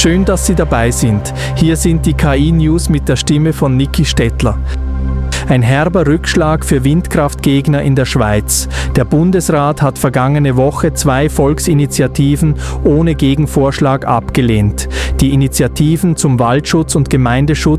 Schön, dass Sie dabei sind. Hier sind die KI-News mit der Stimme von Niki Stettler. Ein herber Rückschlag für Windkraftgegner in der Schweiz. Der Bundesrat hat vergangene Woche 2 Volksinitiativen ohne Gegenvorschlag abgelehnt. Die Initiativen zum Waldschutz und Gemeindeschutz